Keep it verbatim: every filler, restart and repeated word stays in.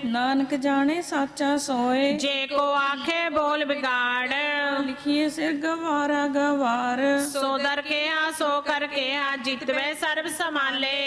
नानक जाने साचा सोए। जे को आखे बोल बिगाड़, लिखिए सिर गवारा गवार। सो दर के आ सो कर के आ, जितवे सर्व समाले।